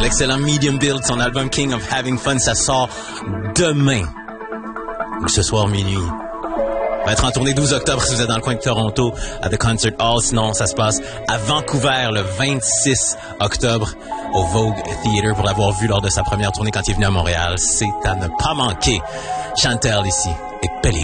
l'excellent Medium Build, son album King of Having Fun, ça sort demain. Ou ce soir minuit. Va être en tournée 12 octobre si vous êtes dans le coin de Toronto à The Concert Hall. Sinon, ça se passe à Vancouver le 26 octobre au Vogue Theatre pour l'avoir vu lors de sa première tournée quand il est venu à Montréal. C'est à ne pas manquer. Chantel ici et Pellico.